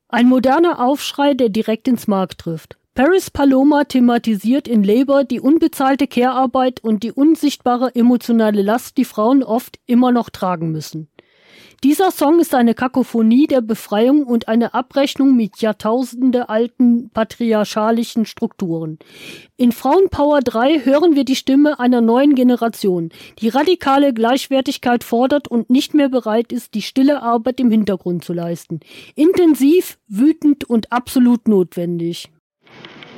Ein moderner Aufschrei, der direkt ins Mark trifft. Paris Paloma thematisiert in Labour die unbezahlte Care-Arbeit und die unsichtbare emotionale Last, die Frauen oft immer noch tragen müssen. Dieser Song ist eine Kakophonie der Befreiung und eine Abrechnung mit jahrtausendealten patriarchalischen Strukturen. In Frauenpower 3 hören wir die Stimme einer neuen Generation, die radikale Gleichwertigkeit fordert und nicht mehr bereit ist, die stille Arbeit im Hintergrund zu leisten. Intensiv, wütend und absolut notwendig.